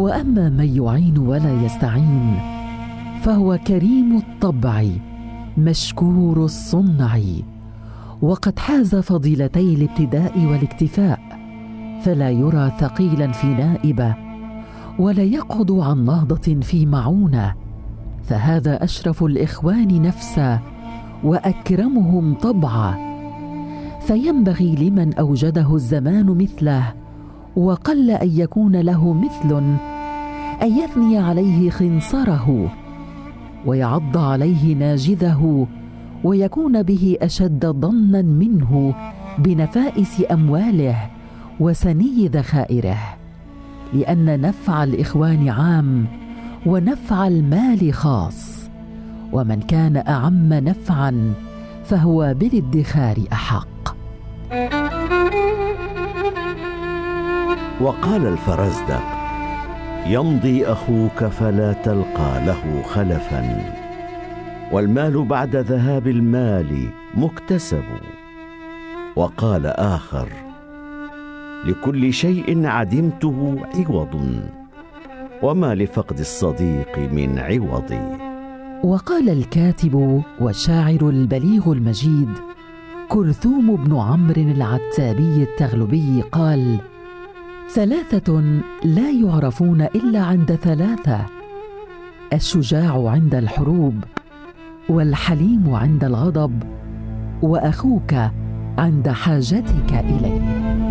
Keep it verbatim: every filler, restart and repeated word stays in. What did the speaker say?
وأما من يعين ولا يستعين فهو كريم الطبع مشكور الصنع، وقد حاز فضيلتي الابتداء والاكتفاء، فلا يرى ثقيلا في نائبة ولا يقعد عن نهضة في معونة، فهذا أشرف الإخوان نفسا وأكرمهم طبعا. فينبغي لمن أوجده الزمان مثله وقل أن يكون له مثل أن يثني عليه خنصره ويعض عليه ناجذه ويكون به أشد ظنا منه بنفائس أمواله وسني ذخائره، لأن نفع الإخوان عام ونفع المال خاص، ومن كان أعم نفعا فهو بالادخار أحق. وقال الفرزدق: يمضي أخوك فلا تلقى له خلفا، والمال بعد ذهاب المال مكتسب. وقال آخر: لكل شيء عدمته عوض، وما لفقد الصديق من عوض. وقال الكاتب والشاعر البليغ المجيد كلثوم بن عمرو العتابي التغلبي قال: ثلاثة لا يعرفون إلا عند ثلاثة: الشجاع عند الحروب، والحليم عند الغضب، وأخوك عند حاجتك إليه.